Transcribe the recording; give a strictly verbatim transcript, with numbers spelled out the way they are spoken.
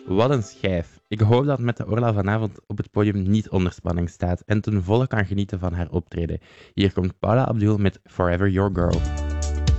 Wat een schijf. Ik hoop dat Mette Orla vanavond op het podium niet onder spanning staat en ten volle kan genieten van haar optreden. Hier komt Paula Abdul met Forever Your Girl.